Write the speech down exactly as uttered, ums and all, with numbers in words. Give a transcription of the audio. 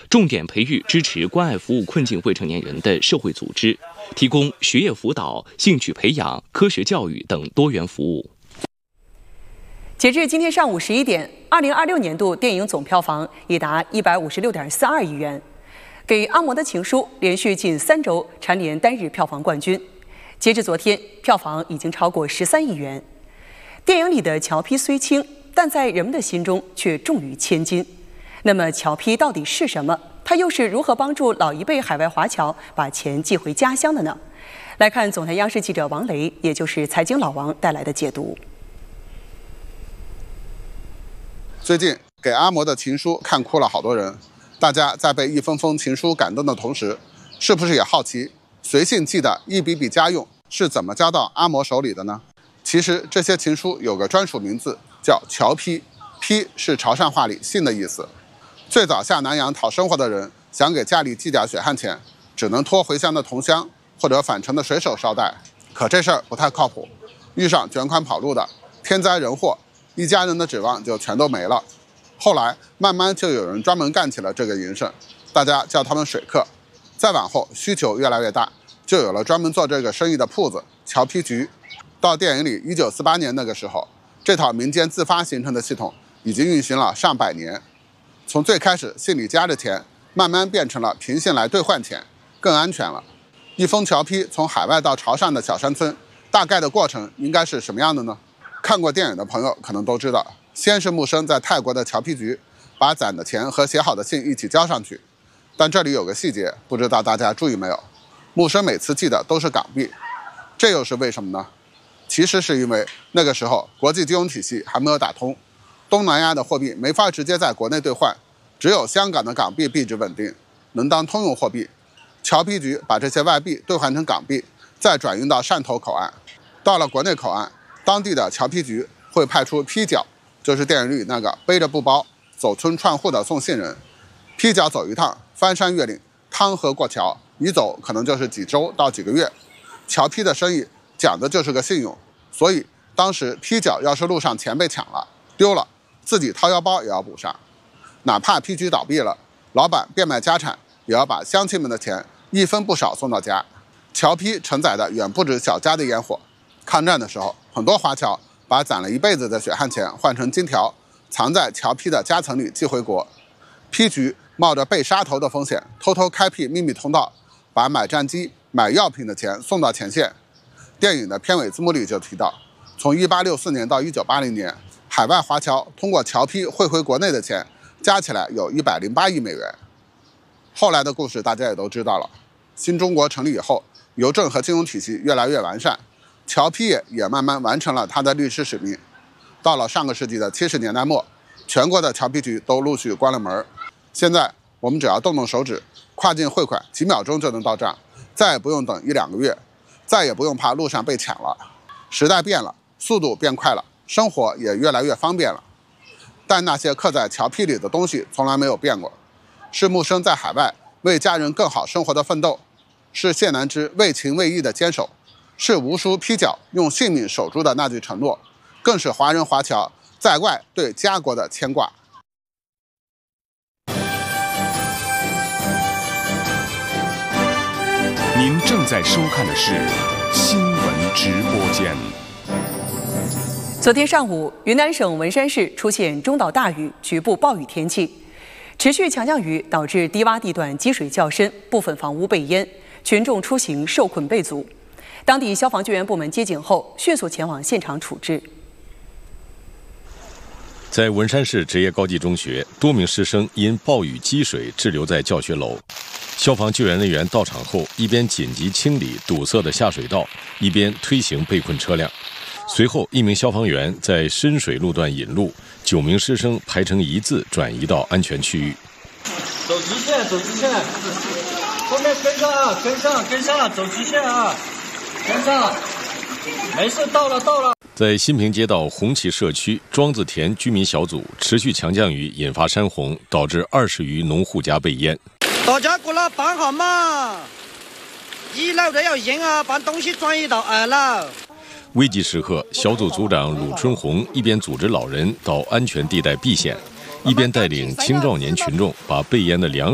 重点培育支持关爱服务困境未成年人的社会组织，提供学业辅导、兴趣培养、科学教育等多元服务。 截至今天上午十一点，二零二六年度电影总票房已达一百五十六点四二亿元，给阿嬷的情书连续近三周蝉联单日票房冠军。截至昨天，票房已经超过十三亿元。电影里的侨批虽轻，但在人们的心中却重于千金。那么，侨批到底是什么？它又是如何帮助老一辈海外华侨把钱寄回家乡的呢？来看总台央视记者王雷，也就是财经老王带来的解读。 最近给阿嬷的情书看哭了好多人，大家在被一封封情书感动的同时，是不是也好奇随信寄的一笔笔家用是怎么交到阿嬷手里的呢？其实这些情书有个专属名字，叫侨批，批是潮汕话里信的意思。最早下南洋讨生活的人想给家里寄点血汗钱，只能托回乡的同乡或者返程的水手捎带，可这事儿不太靠谱，遇上卷款跑路的，天灾人祸，一家人的指望就全都没了。后来慢慢就有人专门干起了这个营生，大家叫他们水客。再往后需求越来越大，就有了专门做这个生意的铺子侨批局。到电影里一九四八年那个时候，这套民间自发形成的系统已经运行了上百年。从最开始信里夹着钱，慢慢变成了凭信来兑换钱，更安全了。一封侨批从海外到潮汕的小山村，大概的过程应该是什么样的呢？看过电影的朋友可能都知道，先是木生在泰国的侨批局把攒的钱和写好的信一起交上去，但这里有个细节，不知道大家注意没有？木生每次寄的都是港币，这又是为什么呢？其实是因为那个时候国际金融体系还没有打通，东南亚的货币没法直接在国内兑换，只有香港的港币币值稳定，能当通用货币。侨批局把这些外币兑换成港币，再转运到汕头口岸。到了国内口岸，当地的侨批局会派出批角，就是电影里那个背着布包走村串户的送信人。批角走一趟，翻山越岭，趟河过桥，一走可能就是几周到几个月。侨批的生意讲的就是个信用，所以当时批角要是路上钱被抢了丢了，自己掏腰包也要补上。哪怕批局倒闭了，老板变卖家产，也要把乡亲们的钱一分不少送到家。侨批承载的远不止小家的烟火。抗战的时候，很多华侨把攒了一辈子的血汗钱换成金条，藏在侨批的夹层里寄回国。批局冒着被杀头的风险，偷偷开辟秘密通道，把买战机、买药品的钱送到前线。电影的片尾字幕里就提到，从一八六四年到一九八零年，海外华侨通过侨批汇回国内的钱加起来有一百零八亿美元。后来的故事大家也都知道了，新中国成立以后，邮政和金融体系越来越完善，侨批业也慢慢完成了它的历史使命。到了上个世纪的七十年代末，全国的侨批局都陆续关了门。现在我们只要动动手指，跨境汇款几秒钟就能到账，再也不用等一两个月，再也不用怕路上被抢了。时代变了，速度变快了，生活也越来越方便了。但那些刻在侨批里的东西从来没有变过，是木生在海外为家人更好生活的奋斗，是谢南之为情为义的坚守，是无数批角用性命守住的那句承诺，更是华人华侨在外对家国的牵挂。 您正在收看的是新闻直播间。 昨天上午，云南省文山市出现中到大雨、局部暴雨天气，持续强降雨导致低洼地段积水较深，部分房屋被淹，群众出行受困被阻。当地消防救援部门接警后，迅速前往现场处置。 在文山市职业高级中学，多名师生因暴雨积水滞留在教学楼。消防救援人员到场后，一边紧急清理堵塞的下水道，一边推行被困车辆。随后，一名消防员在深水路段引路，九名师生排成一字转移到安全区域。 走直线，走直线，后面跟上啊，跟上，跟上，走直线啊，跟上，没事，到了，到了。 在新平街道红旗社区庄子田居民小组，持续强降雨引发山洪，导致二十余农户家被淹。 大家过来帮下嘛！一楼的要淹啊，把东西转移到二楼。 危急时刻，小组组长鲁春红一边组织老人到安全地带避险，一边带领青壮年群众把被淹的粮